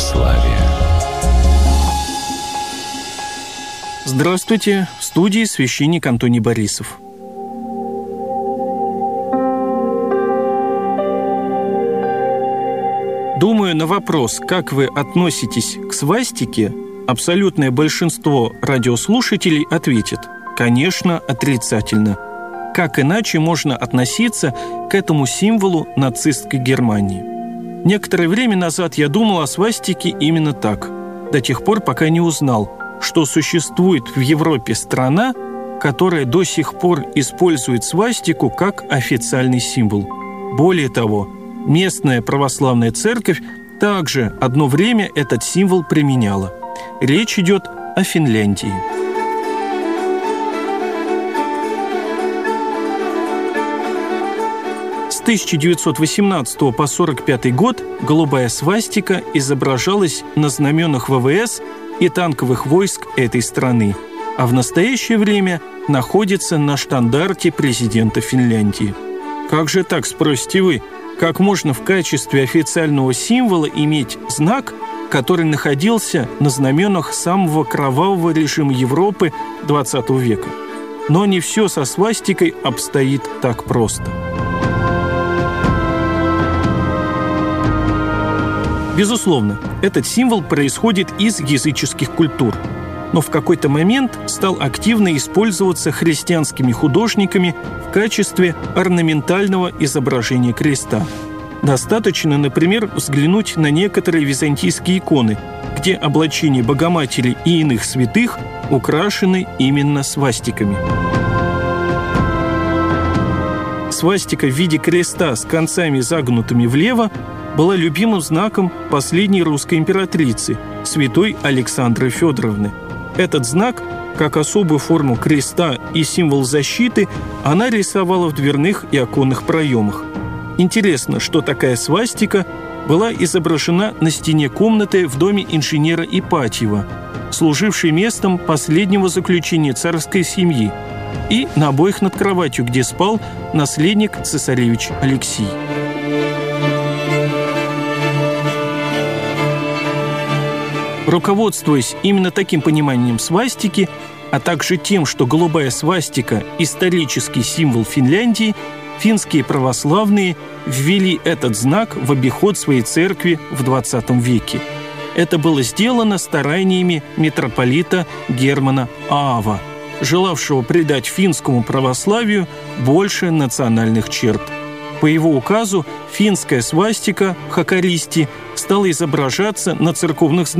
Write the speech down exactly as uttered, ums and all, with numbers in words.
православия. Здравствуйте, в студии священник Антоний Борисов. Думаю, на вопрос, как вы относитесь к свастике, абсолютное большинство радиослушателей ответит: конечно, отрицательно. Как иначе можно относиться к этому символу нацистской Германии? Некоторое время назад я думал о свастике именно так, до тех пор, пока не узнал, что существует в Европе страна, которая до сих пор использует свастику как официальный символ. Более того, местная православная церковь также одно время этот символ применяла. Речь идет о Финляндии. С тысяча девятьсот восемнадцатого по сорок пятый год голубая свастика изображалась на знаменах вэ вэ эс и танковых войск этой страны, а в настоящее время находится на штандарте президента Финляндии. Как же так, спросите вы? Как можно в качестве официального символа иметь знак, который находился на знаменах самого кровавого режима Европы двадцатого века? Но не все со свастикой обстоит так просто. Безусловно, этот символ происходит из языческих культур, но в какой-то момент стал активно использоваться христианскими художниками в качестве орнаментального изображения креста. Достаточно, например, взглянуть на некоторые византийские иконы, где облачения Богоматери и иных святых украшены именно свастиками. Свастика в виде креста с концами загнутыми влево была любимым знаком последней русской императрицы, святой Александры Федоровны. Этот знак, как особую форму креста и символ защиты, она рисовала в дверных и оконных проемах. Интересно, что такая свастика была изображена на стене комнаты в доме инженера Ипатьева, служившей местом последнего заключения царской семьи, и на обоях над кроватью, где спал наследник цесаревич Алексий. Руководствуясь именно таким пониманием свастики, а также тем, что голубая свастика – исторический символ Финляндии, финские православные ввели этот знак в обиход своей церкви в двадцатом веке. Это было сделано стараниями митрополита Германа Аава, желавшего придать финскому православию больше национальных черт. По его указу финская свастика Хакаристи стала изображаться на церковных знаменах,